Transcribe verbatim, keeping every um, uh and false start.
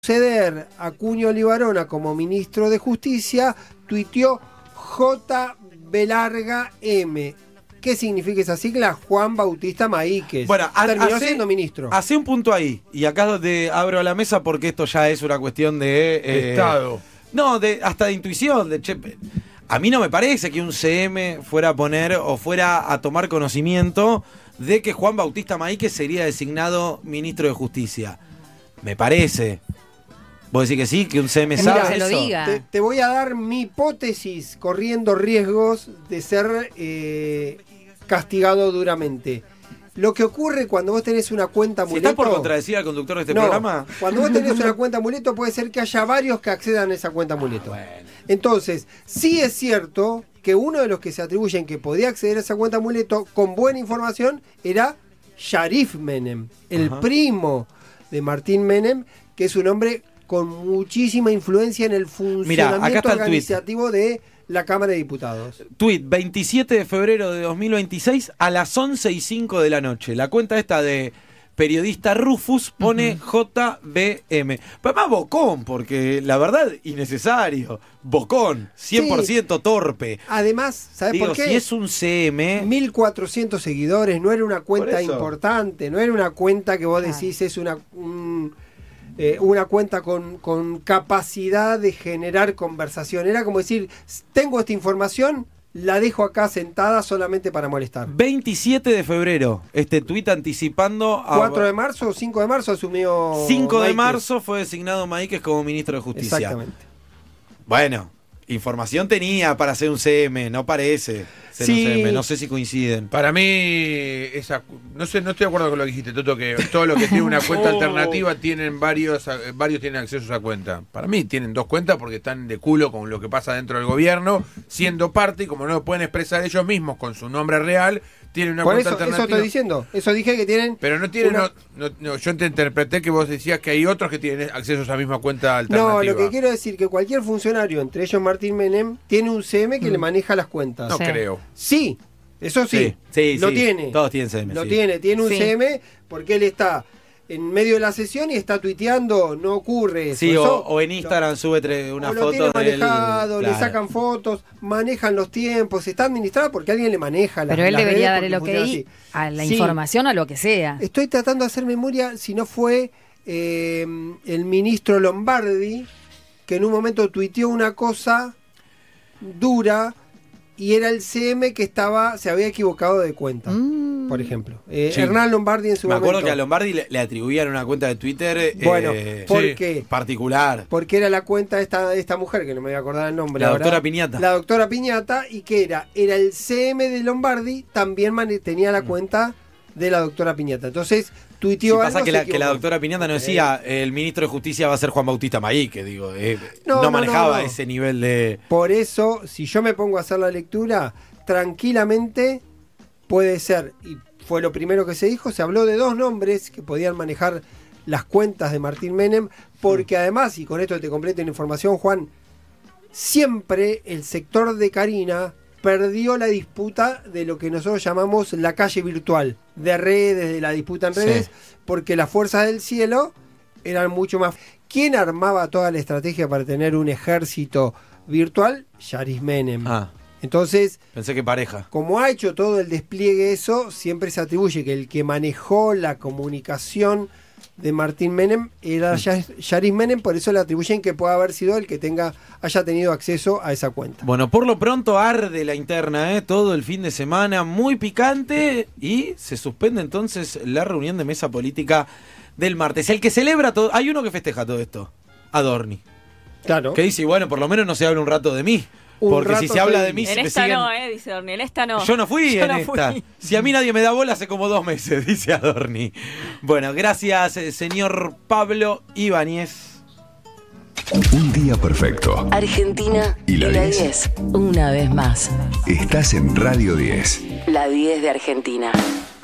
Suceder a Cuño Libarona como ministro de Justicia, tuiteó J. B larga M. ¿Qué significa esa sigla? Juan Bautista Maíquez. Bueno, terminó hace, siendo ministro. Hace un punto ahí, y acá donde abro la mesa porque esto ya es una cuestión de... Eh, Estado. No, de, hasta de intuición. De, che, a mí no me parece que un C M fuera a poner o fuera a tomar conocimiento de que Juan Bautista Maíquez sería designado ministro de Justicia. Me parece... ¿Vos decís que sí? ¿Que un C M sabe se lo eso? diga. Te, te voy a dar mi hipótesis corriendo riesgos de ser eh, castigado duramente. Lo que ocurre cuando vos tenés una cuenta amuleto... ¿Estás por contradecir al conductor de este no, programa? Cuando vos tenés una cuenta amuleto puede ser que haya varios que accedan a esa cuenta amuleto. Bueno. Entonces, sí es cierto que uno de los que se atribuyen que podía acceder a esa cuenta amuleto con buena información era Sharif Menem, el Ajá. primo de Martín Menem, que es un hombre con muchísima influencia en el funcionamiento Mirá, acá está el organizativo tweet. de la Cámara de Diputados. Tweet, veintisiete de febrero de dos mil veintiséis a las once y cinco de la noche. La cuenta esta de periodista Rufus pone uh-huh. J B M. Papá bocón, porque la verdad, innecesario. Bocón, cien por ciento sí. torpe. Además, ¿sabes Digo, por qué? Si es un C M... mil cuatrocientos seguidores, no era una cuenta importante, no era una cuenta que vos decís es una... Un, Eh, una cuenta con, con capacidad de generar conversación. Era como decir, tengo esta información, la dejo acá sentada solamente para molestar. veintisiete de febrero, este tuit anticipando... A... ¿cuatro de marzo o cinco de marzo asumió cinco de Maíquez. marzo fue designado Maíquez como ministro de Justicia. Exactamente. Bueno, información tenía para ser un C M, no parece ser sí. un C M, no sé si coinciden. Para mí, esa, no sé, no estoy de acuerdo con lo que dijiste, Toto, que todo lo que tiene una cuenta oh. alternativa tienen varios, varios tienen acceso a esa cuenta. Para mí tienen dos cuentas porque están de culo con lo que pasa dentro del gobierno, siendo parte, y como no lo pueden expresar ellos mismos con su nombre real, tienen una Por cuenta eso, alternativa. Eso estoy diciendo, eso dije que tienen... Pero no tienen, una... no, no, no, yo te interpreté que vos decías que hay otros que tienen acceso a esa misma cuenta alternativa. No, lo que quiero decir que cualquier funcionario, entre ellos Martín Menem, tiene un C M que mm. le maneja las cuentas. No sí. creo. Sí, eso sí, sí, sí lo sí. tiene. Todos tienen C M. Lo sí. tiene, tiene un sí. C M porque él está en medio de la sesión y está tuiteando, no ocurre eso. Sí, eso, o, o en Instagram lo, sube tre, una o foto lo tiene manejado, del... le claro. sacan fotos, manejan los tiempos, está administrado porque alguien le maneja las Pero él las debería redes dar el ok a la sí. información, a lo que sea. Estoy tratando de hacer memoria si no fue eh, el ministro Lombardi que en un momento tuiteó una cosa dura y era el C M que estaba se había equivocado de cuenta, mm. por ejemplo. Eh, sí. Hernán Lombardi en su Me momento. acuerdo que a Lombardi le, le atribuían una cuenta de Twitter bueno, eh, ¿por sí, qué? particular. Porque era la cuenta de esta, de esta mujer, que no me voy a acordar el nombre. La ahora. doctora Piñata. La doctora Piñata, y que era, era el C M de Lombardi, también mane- tenía la cuenta de la doctora Piñata. Entonces, tuiteó sí, algo. pasa que la, que la doctora Piñata no decía, eh, el ministro de Justicia va a ser Juan Bautista Maíquez, digo, eh, no, no, no manejaba no, no. ese nivel de... Por eso, si yo me pongo a hacer la lectura, tranquilamente puede ser, y fue lo primero que se dijo, se habló de dos nombres que podían manejar las cuentas de Martín Menem, porque además, y con esto te completo la información, Juan, siempre el sector de Karina perdió la disputa de lo que nosotros llamamos la calle virtual, de redes, de la disputa en redes, sí. porque las fuerzas del cielo eran mucho más... ¿Quién armaba toda la estrategia para tener un ejército virtual? Sharif Menem. Ah. Entonces, pensé que pareja. Como ha hecho todo el despliegue eso, siempre se atribuye que el que manejó la comunicación de Martín Menem era Sharif Menem, por eso le atribuyen que pueda haber sido el que tenga haya tenido acceso a esa cuenta. Bueno, por lo pronto arde la interna, ¿eh? Todo el fin de semana, muy picante, y se suspende entonces la reunión de mesa política del martes. El que celebra todo, hay uno que festeja todo esto, Adorni. Claro. Que dice, bueno, por lo menos no se habla un rato de mí. Porque si se habla de mí... En si esta me siguen... no, eh, dice Adorni, en esta no. Yo no fui Yo en no esta. Fui. Si a mí nadie me da bola hace como dos meses, dice Adorni. Bueno, gracias, señor Pablo Ibáñez. Un día perfecto. Argentina y la, y la diez. diez. Una vez más. Estás en Radio diez. La diez de Argentina.